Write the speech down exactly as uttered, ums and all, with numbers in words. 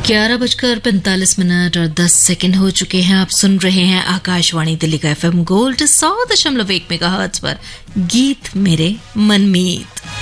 ग्यारह बजकर पैंतालीस मिनट और दस सेकंड हो चुके हैं। आप सुन रहे हैं आकाशवाणी दिल्ली का एफएम गोल्ड सौ दशमलव एक मेगाहर्ट्ज पर गीत मेरे मनमीत।